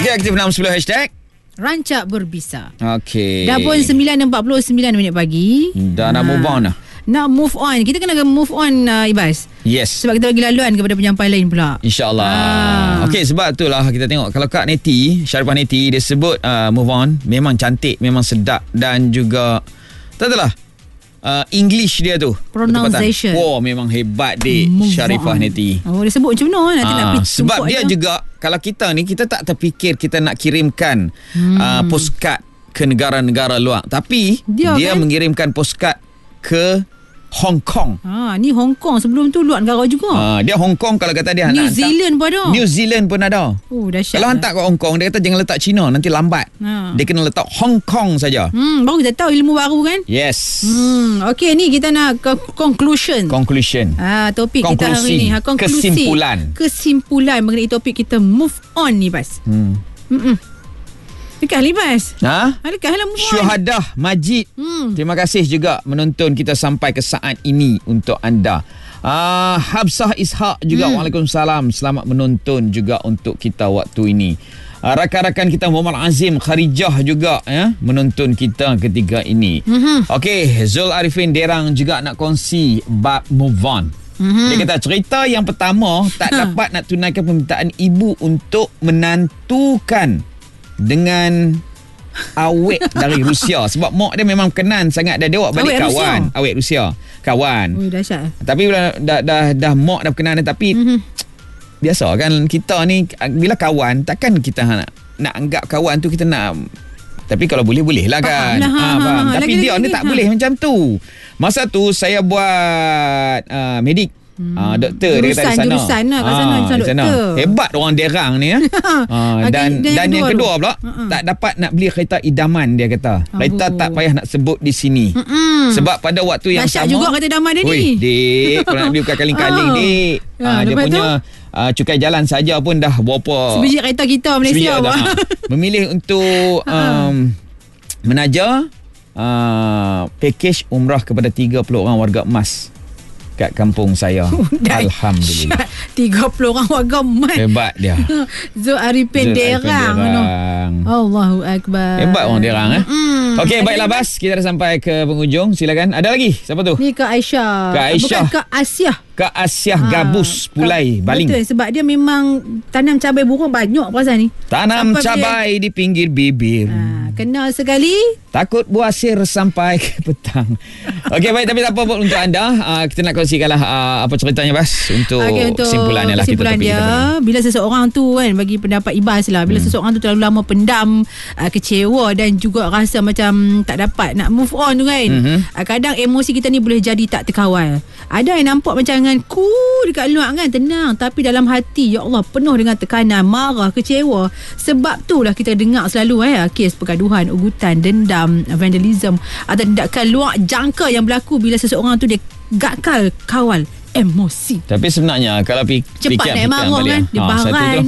Okey, aktif 610 hashtag Rancak Berbisa. Okey. Dah pun 9.49 minit pagi. Dah nak move on dah. Nak move on. Kita kena move on, Ibas. Yes. Sebab kita bagi laluan kepada penyampai lain pula. InsyaAllah. Okey, sebab itulah kita tengok. Kalau Kak Neti, Sharifah Neti, dia sebut move on. Memang cantik, memang sedap. Dan juga, tak tahulah, English dia tu. Pronunciation. Wow, memang hebat dik Sharifah Neti. Oh, dia sebut macam mana? Nanti nak pergi sebab dia juga, kalau kita ni, kita tak terfikir kita nak kirimkan postcard ke negara-negara luar. Tapi, dia kan mengirimkan postcard ke Hong Kong. Ni Hong Kong, sebelum tu luar negara juga. Dia Hong Kong, kalau kata dia New Zealand pun ada. New Zealand pun ada. Oh, dahsyat. Kalau hantar ke Hong Kong, dia kata jangan letak China, nanti lambat. Dia kena letak Hong Kong saja. Baru kita tahu ilmu baru kan? Yes. Okey, ni kita nak ke conclusion. Topik kita hari ni. Konklusi. Kesimpulan mengenai topik kita move on ni, Bas. Dekat Libas. Dekatlah move on. Syuhadah Majid. Terima kasih juga menonton kita sampai ke saat ini untuk anda. Habsah Ishak juga. Waalaikumsalam. Selamat menonton juga untuk kita waktu ini. Rakan-rakan kita Muhammad Azim Kharijah juga menonton kita ketika ini. Okey, Zul Arifin Derang juga nak kongsi bab move on. Dia kata cerita yang pertama tak dapat nak tunaikan permintaan ibu untuk menantukan dengan awet dari Rusia. Sebab mak dia memang kenan sangat. Dia awak balik awet kawan Rusia. Awet Rusia kawan. Dahsyat. Tapi bila dah mak dah berkenan. Tapi biasa kan kita ni, bila kawan takkan kita nak anggap kawan tu kita nak. Tapi kalau boleh lah kan. Faham. Tapi dia ni tak boleh macam tu. Masa tu saya buat medik. Doktor dia kata di sana. Doktor. Hebat orang Derang ni dan yang kedua pula tak dapat nak beli kereta idaman, dia kata. Kereta tak payah nak sebut di sini. Sebab pada waktu yang sama juga kereta idaman dia ni. Dik, kalau nak beli bukan kaling-kaling dik. Dia punya cukai jalan saja pun dah berapa sebiji kereta kita Malaysia memilih untuk menaja package umrah kepada 30 orang warga emas kat kampung saya. Alhamdulillah. 30 orang warga emas. Hebat dia. Zul Arifin Derang. Allahu Akbar. Hebat orang Derang. Okey, baiklah Bas. Kita dah sampai ke penghujung. Silakan. Ada lagi? Siapa tu? Ni Kak Aisyah. Bukan Kak Asyah. Kak Asyah Gabus Pulai Baling. Betul, sebab dia memang tanam cabai burung banyak perasaan ni. Tanam cabai di pinggir bibir. Kenal sekali. Takut buasir sampai ke petang. Okey, baik. Tapi tak apa untuk anda. Kita nak kongsikanlah apa ceritanya Bas untuk kesimpulannya lah. Kesimpulan dia, bila seseorang tu kan, bagi pendapat Ibas lah, bila seseorang tu terlalu lama pendam kecewa dan juga rasa macam tak dapat nak move on tu kan, kadang emosi kita ni boleh jadi tak terkawal. Ada yang nampak macam dengan dekat luar kan tenang, tapi dalam hati ya Allah penuh dengan tekanan, marah, kecewa. Sebab tu lah kita dengar selalu kes pergaduhan, ugutan, dendam, vandalism atau tindakan luar jangka yang berlaku bila seseorang tu dia gagal kawal emosi. Tapi sebenarnya kalau cepat nak marah kan, dia baran.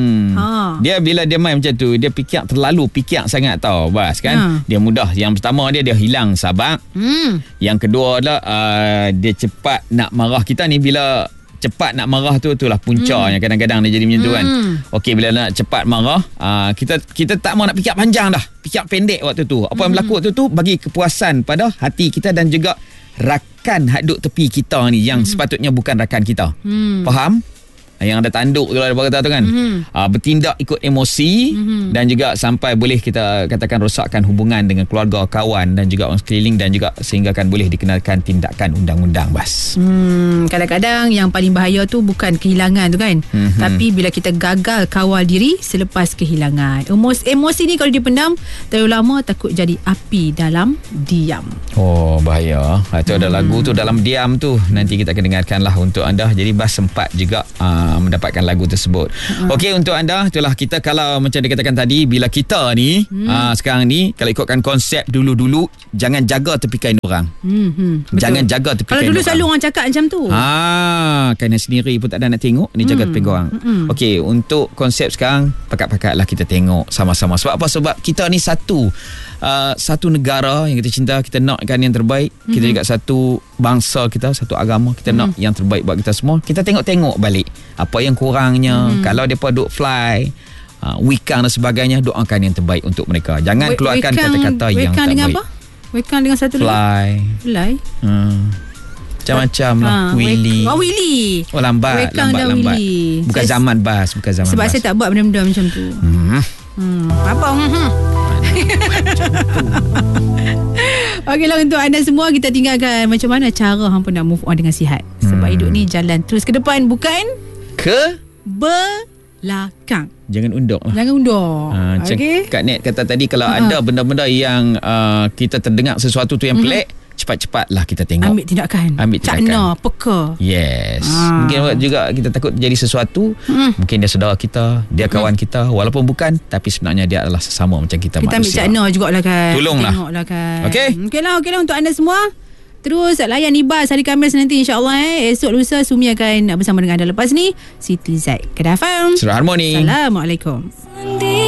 Dia bila dia main macam tu, dia terlalu fikir sangat tau Bas kan. Dia mudah. Yang pertama dia hilang sabar. Yang kedua adalah dia cepat nak marah. Kita ni bila cepat nak marah itulah puncanya. Kadang-kadang dia jadi macam tu kan. Okey, bila nak cepat marah, kita tak mau nak fikir panjang dah. Fikir pendek waktu tu. Apa yang berlaku waktu tu bagi kepuasan pada hati kita dan juga rakan hadut tepi kita ni yang sepatutnya bukan rakan kita. Faham? Yang ada tanduk tu lah dia kata tu kan. Bertindak ikut emosi dan juga sampai boleh kita katakan rosakkan hubungan dengan keluarga, kawan dan juga orang sekeliling, dan juga sehingga kan boleh dikenakan tindakan undang-undang Bas. Kadang-kadang yang paling bahaya tu bukan kehilangan tu kan, tapi bila kita gagal kawal diri selepas kehilangan. Emosi ni kalau dipendam terlalu lama takut jadi api dalam diam. Oh, bahaya. Itu ada lagu tu dalam diam tu. Nanti kita akan dengarkan lah untuk anda. Jadi Bas sempat juga mendapatkan lagu tersebut. Okey, untuk anda itulah kita, kalau macam dikatakan tadi, bila kita ni sekarang ni kalau ikutkan konsep dulu-dulu, jangan jaga tepikan orang. Jangan jaga tepikan orang. Kalau dulu selalu orang cakap macam tu. Kena sendiri pun tak ada nak tengok, ni jaga tepikan orang. Okey, untuk konsep sekarang pakat-pakatlah kita tengok sama-sama. Sebab apa? Sebab kita ni satu negara yang kita cinta, kita nakkan yang terbaik. Kita juga satu bangsa kita, satu agama, kita nak yang terbaik buat kita semua. Kita tengok-tengok balik apa yang kurangnya. Kalau mereka duk fly, wikang dan sebagainya, doakan yang terbaik untuk mereka. Jangan keluarkan kata-kata yang tak dengan baik. Apa? Wikang dengan satu fly. Macam-macam lah. Willy. Willy. Lambat. Bukan zaman bas. Sebab saya tak buat benda-benda macam tu. Apa? Okeylah, untuk anda semua, kita tinggalkan macam mana cara hampa nak move on dengan sihat. Sebab hidup ni jalan terus ke depan, bukan ke belakang. Jangan undur lah. Jangan undur. Okay. Kak Net kata tadi, kalau ada benda-benda yang kita terdengar sesuatu tu yang pelik, cepat-cepatlah kita tengok. Ambil tindakan. Cakna, peka. Yes. Mungkin juga kita takut jadi sesuatu. Mungkin dia saudara kita, dia kawan kita, walaupun bukan, tapi sebenarnya dia adalah sesama macam kita manusia. Kita ambil cakna jugalah kan. Tolonglah. Tengoklah kan. Okeylah untuk anda semua. Terus layan Ibas hari Khamis nanti, insyaAllah. Esok lusa Sumi akan bersama dengan anda. Lepas ni Siti Zaid, Kedah FM, Suara Harmoni. Assalamualaikum.